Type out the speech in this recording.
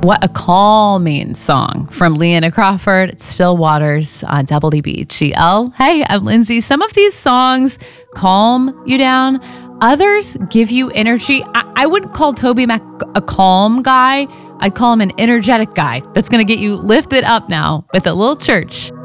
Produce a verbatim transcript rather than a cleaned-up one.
What a Calming Song from Leanna Crawford. It's Still Waters on W B G L. Hey, I'm Lindsay. Some of these songs calm you down. Others give you energy. I, I wouldn't call Toby Mac a calm guy. I'd call him an energetic guy that's going to get you lifted up now with a little church